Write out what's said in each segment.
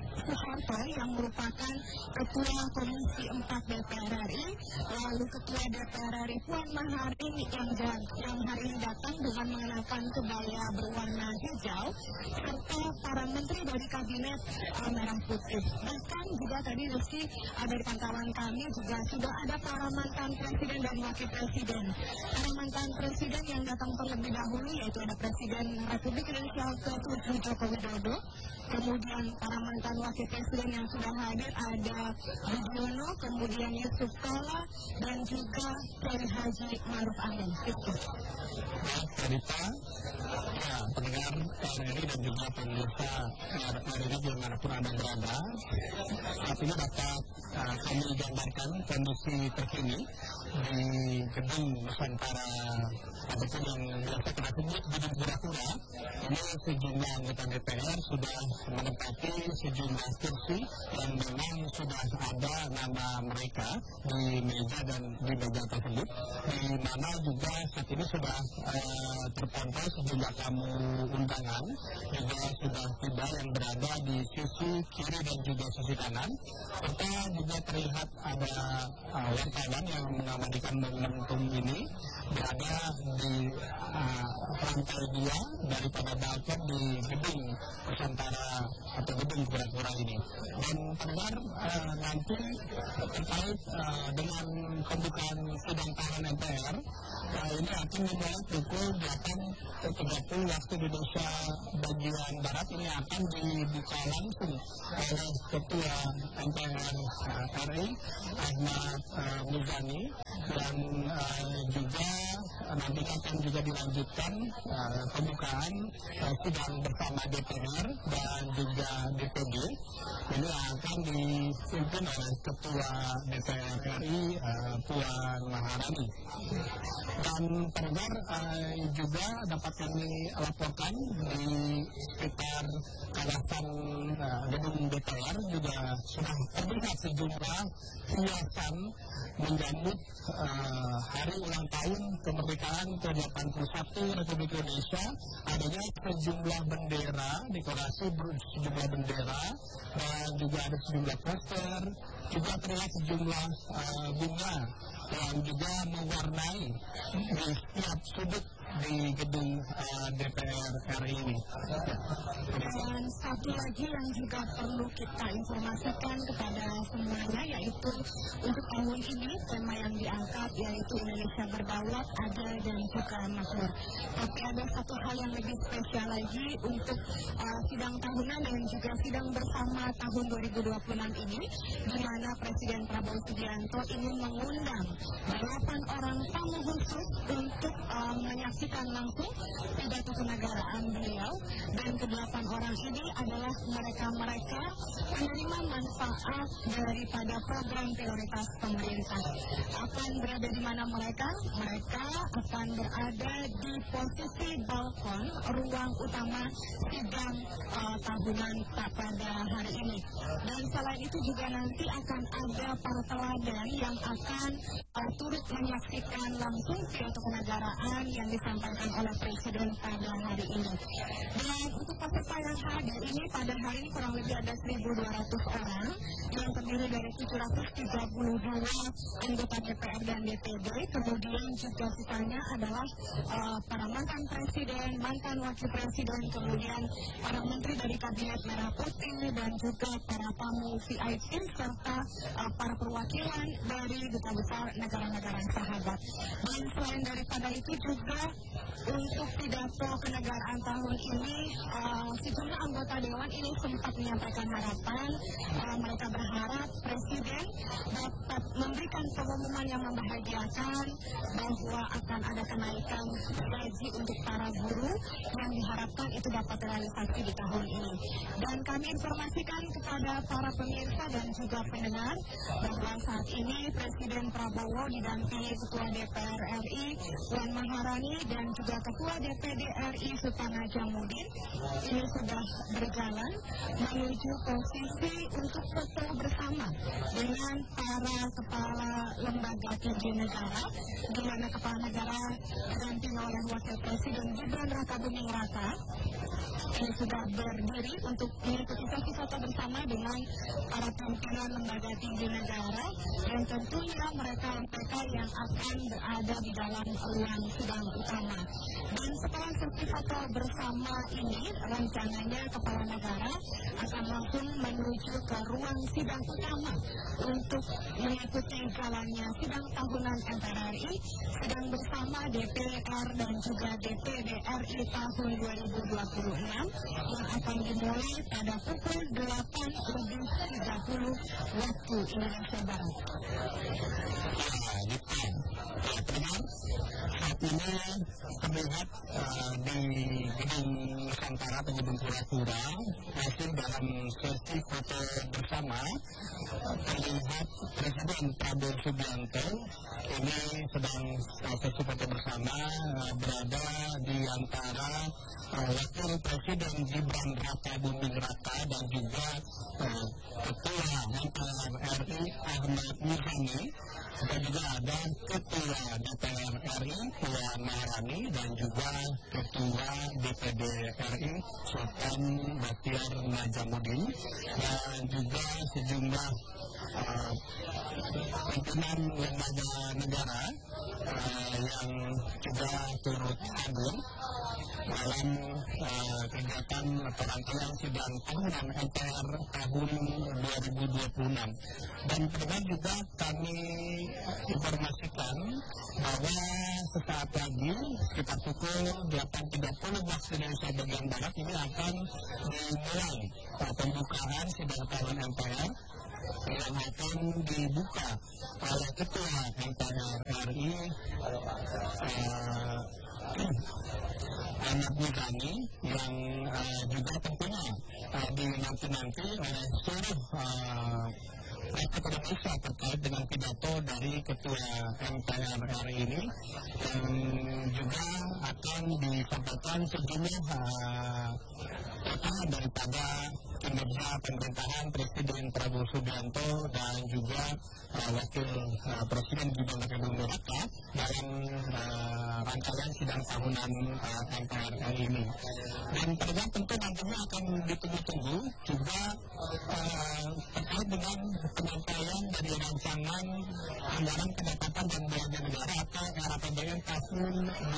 Soeharto yang merupakan Ketua Komisi 4 DPR RI, lalu Ketua DPR RI Puan Maharani yang hari ini datang dengan mengenakan kebaya berwarna hijau, serta para menteri dari kabinet merah putih. Bahkan juga tadi Rizky, dari pantauan kami juga sudah ada para mantan presiden dan wakil presiden. Para mantan presiden yang datang terlebih dahulu yaitu ada Presiden Republik Indonesia ke-7 Joko Widodo, kemudian para mantan wakil presiden yang sudah hadir ada Budiono, kemudian Yusuf Kala, dan juga Kiai Haji Maruf Amin. Cerita pendengar KRRI dan juga pemirsa KRRI dimanapun Anda berada, saat ini dapat kami gambarkan kondisi terkini di gedung Nusantara ataupun yang biasa kita sebut gedung Pura-Pura. Ini sejumlah anggota DPR sudah menempati sejumlah kursi dan memang sudah ada nama mereka di meja dan di meja tersebut, di mana juga saat ini sudah terpantau sejumlah tamu undangan juga sudah tiba yang berada di sisi kiri dan juga sisi kanan, serta juga terlihat ada wartawan yang mengamatikan momentum ini berada di lantai 2 daripada balkon di gedung Nusantara atau gedung Pura-Pura ini. Dan pendengar nanti terkait dengan pembukaan sidang tahunan MPR ini akan dimulai pukul 8.30 waktu Indonesia bagian Barat. Ini akan dibuka langsung oleh Ketua MPR RI Ahmad Muzani, dan juga nanti akan juga dilanjutkan pembukaan sidang bersama DPR dan juga DPD. Ini akan dipimpin oleh Ketua DPR RI Puan Maharani. Dan pendengar juga dapat kami laporkan di sekitar kawasan gedung DPR juga sudah terlihat sejumlah hiasan menyambut hari ulang tahun kemerdekaan ke-81 Republik Indonesia. Adanya sejumlah bendera, dekorasi sejumlah bendera, dan juga ada sejumlah poster, juga terlihat sejumlah bunga yang juga mewarnai di setiap sudut di gedung DPR RI ini. Dan satu lagi yang juga perlu kita informasikan kepada semuanya, yaitu untuk tahun ini tema yang diangkat yaitu Indonesia Berdaulat, Adil, dan juga Makmur. Tapi ada satu hal yang lebih spesial lagi untuk sidang tahunan dan juga sidang bersama tahun 2026 ini, di mana Presiden Prabowo Subianto ingin mengundang 8 orang tamu khusus untuk menyaksikan langsung pidato kenegaraan beliau, dan ke-8 orang ini adalah mereka-mereka penerima manfaat daripada program prioritas pemerintah. Akan berada di mana mereka? Mereka akan berada di posisi balkon ruang utama sidang tahunan pada hari ini. Dan selain itu juga nanti akan ada para teladan yang akan turut menyaksikan langsung pidato kenegaraan yang disampaikan oleh Presiden pada hari ini. Dan untuk peserta yang hadir ini pada hari ini kurang lebih ada 1.200 orang yang terdiri dari 732 anggota DPR dan DPD, kemudian juga sisanya adalah para mantan presiden, mantan wakil presiden, kemudian para menteri dari kabinet merah putih, dan juga para tamu VIP serta para perwakilan dari duta besar negara-negara sahabat. Dan selain daripada itu juga untuk pidato kenegaraan tahun ini, sejumlah anggota dewan ini sempat menyampaikan harapan. Mereka berharap Presiden dapat memberikan pengumuman yang membahagiakan bahwa akan ada kenaikan gaji untuk para guru yang diharapkan itu dapat terrealisasi di tahun ini. Dan kami informasikan kepada para pemirsa dan juga pendengar bahwa saat ini Presiden Prabowo didampingi Ketua DPR RI Puan Maharani dan juga Ketua DPD RI Sultan Najamuddin ini sudah berjalan menuju posisi untuk foto bersama dengan para kepala lembaga tinggi negara, di mana kepala negara didampingi oleh Wakil Presiden Gibran Rakabuming Raka ini sudah berdiri untuk mengikuti sesi foto bersama dengan para pimpinan lembaga tinggi negara dan tentunya mereka yang akan berada di dalam ruang sidang utama. Dan setelah sesi foto bersama ini, rencananya kepala negara akan langsung menuju ke ruang sidang utama untuk mengikuti jalannya sidang tahunan MPR RI, sidang bersama DPR dan juga DPD RI tahun 2026 yang akan dimulai pada pukul 8:30 waktu Indonesia Barat. Saat ini terlihat di gedung Nusantara atau gedung Pura-Pura masih dalam sesi foto bersama. Terlihat Presiden Prabowo Subianto ini sedang sesi foto bersama berada di antara Wakil Presiden Gibran Rakabuming Raka dan juga Ketua MPR RI Ahmad Muzani, dan juga ada Ketua DPR RI Puan Maharani dan juga Ketua DPD RI Sultan Bachtiar Najamuddin dan juga sejumlah pimpinan lembaga negara yang juga turut hadir dalam kegiatan rangkaian sidang tahunan MPR tahun 2026. Dan kemudian juga kami informasikan bahwa sesaat lagi sekitar pukul 8.30 waktu Indonesia bagian Barat ini akan dimulai pembukaan sidang tahunan MPR yang akan dibuka oleh Ketua MPR RI Ahmad Muzani yang juga tentunya dinanti-nanti oleh seluruh rakyat Indonesia terkait dengan pidato dari Ketua MPR RI ini, dan juga akan disampaikan sejumlah kata daripada kinerja pemerintahan Presiden Prabowo Subianto dan juga Wakil Presiden Gibran Rakabuming Raka dalam rangkaian sidang tahunan MPR RI ini. Dan terkait tentu nantinya akan ditunggu-tunggu juga terkait dengan penyampaian dari rancangan anggaran pendapatan dan belanja negara atau RAPBN tahun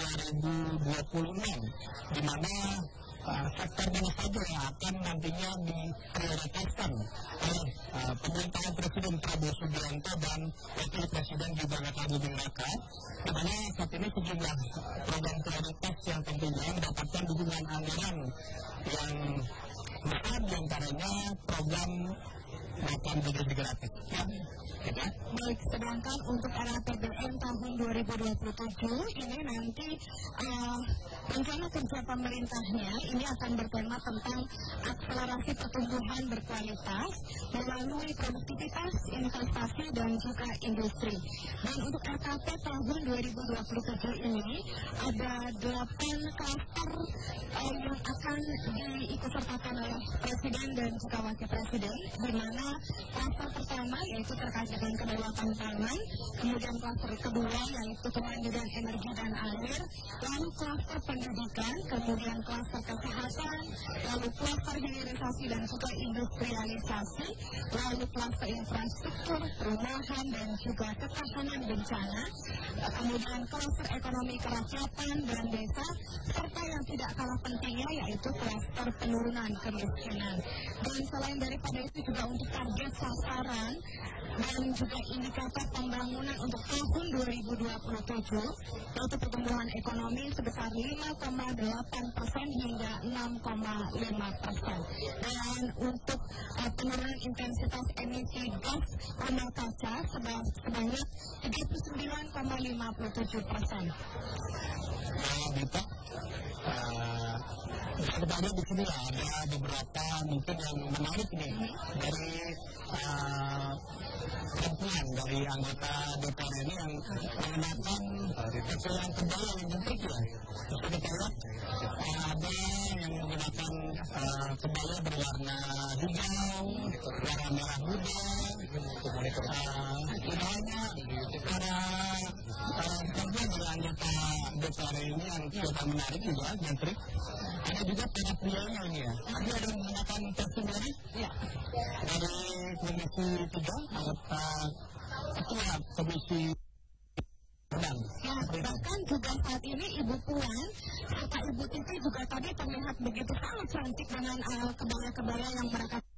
2026, di mana sektor mana saja yang akan nantinya diprioritaskan oleh pemerintahan Presiden Prabowo Subianto dan Wakil Presiden Gibran Rakabuming Raka, di mana saat ini sejumlah program prioritas yang tentunya mendapatkan dukungan anggaran yang besar, diantaranya program makan gratis. Baik, sedangkan untuk RAPBN tahun 2027 ini nanti rencana kerja pemerintahnya ini akan bertema tentang akselerasi pertumbuhan berkualitas melalui produktivitas, investasi dan juga industri. Dan untuk RKP tahun 2027 ini ada 8 klaster yang akan diikutsertakan oleh Presiden dan juga Wakil Presiden, di mana klaster pertama yaitu terkait dengan kedaulatan pangan, kemudian klaster kedua yaitu kemandirian energi dan air, lalu klaster pendidikan, kemudian klaster kesehatan, lalu klaster hilirisasi dan juga industrialisasi, lalu klaster infrastruktur, perumahan dan juga ketahanan bencana, kemudian klaster ekonomi kerakyatan dan desa, serta yang tidak kalah pentingnya yaitu klaster penurunan kemiskinan. Dan selain daripada itu juga untuk target sasaran dan juga indikator pembangunan untuk tahun 2027 yaitu pertumbuhan ekonomi sebesar 5,8% hingga 6,5%. Dan untuk penurunan intensitas emisi gas rumah kaca sebanyak 39,57%. Sebenarnya di sini ada beberapa mungkin yang menarik nih dari perempuan dari anggota DPR ini yang mengenakan pakaian kebaya yang cantik ya. Kita lihat ada yang menggunakan kebaya berwarna hijau, warna merah muda. Tidak hanya para perempuan dari anggota DPR ini yang sudah menarik juga, cantik. Ada juga para prianya ini ya. Ada yang menggunakan kostum merah dari Komisi 3, anggota ketua Komisi bahkan juga saat ini Ibu Puan serta Ibu Titi juga tadi terlihat begitu sangat cantik dengan kebaya-kebaya yang mereka